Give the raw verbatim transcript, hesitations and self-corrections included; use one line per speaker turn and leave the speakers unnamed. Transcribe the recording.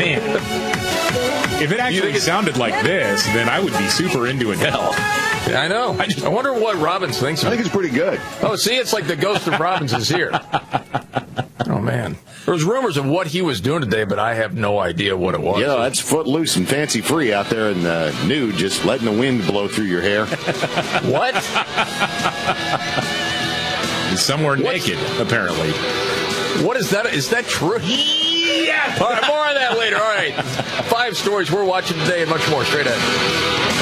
Man. If it actually sounded like this, then I would be super into it. Hell.
I know. I, just, I wonder what Robbins thinks of it.
I think it's pretty good.
Oh, see, it's like the ghost of Robbins is here. Oh, man. There was rumors of what he was doing today, but I have no idea what it was.
Yeah, that's footloose and fancy free out there in the nude, just letting the wind blow through your hair.
What?
He's somewhere
What's,
naked, apparently.
What is that? Is that true? Yeah. All right, more on that later. All right. Five stories we're watching today and much more straight ahead.